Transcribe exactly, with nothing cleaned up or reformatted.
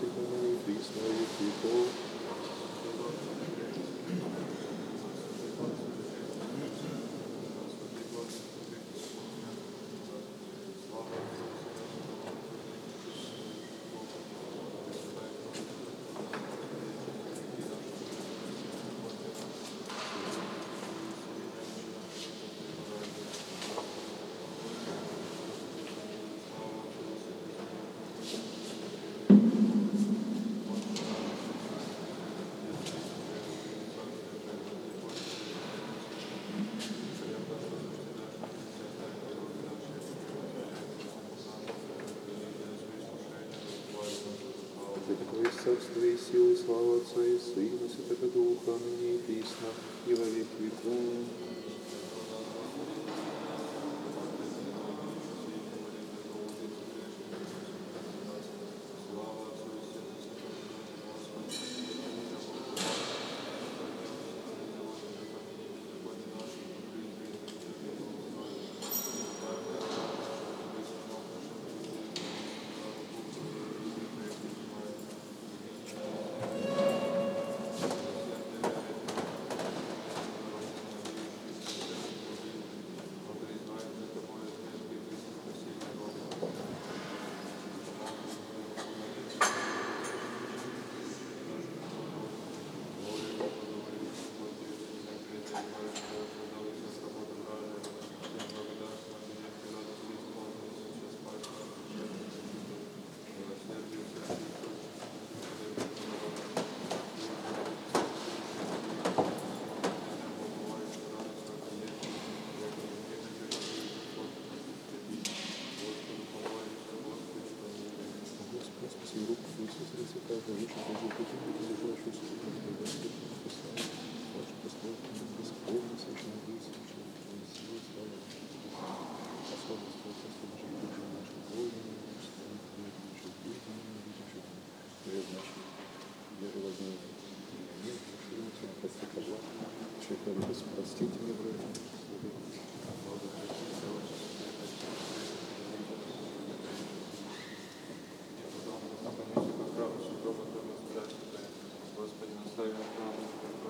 всегда, и присно, и веки веков. Ты такое царство и силы, слава Отца и Сына, Святого Духа, ныне и присно, и во веки веков. Спаси руку Иисуса Христа, лучше Божий пути, и заплачу суду, и Господь написал, ваше послание, Господне, совершенно высочи, и силы славы, способность Отца наших души, наших воинов, станет вверх наших жизней, видящих, вверх наших, веры возможно, нет, расширился, прости, пожалуйста, человек, простите мне, братья.